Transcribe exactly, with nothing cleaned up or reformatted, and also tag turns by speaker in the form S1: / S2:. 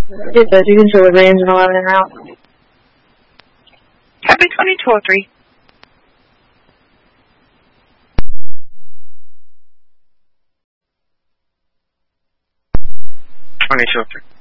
S1: It does. You can show the range and eleven and route.
S2: Copy twenty-two oh three.
S3: twenty-two oh three.